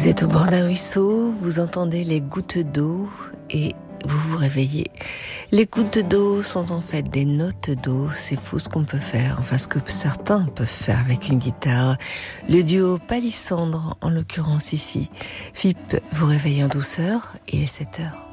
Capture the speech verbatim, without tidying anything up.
Vous êtes au bord d'un ruisseau, vous entendez les gouttes d'eau et vous vous réveillez. Les gouttes d'eau sont en fait des notes d'eau, c'est fou ce qu'on peut faire, enfin ce que certains peuvent faire avec une guitare. Le duo Palissandre, en l'occurrence ici. F I P vous réveille en douceur, il est sept heures.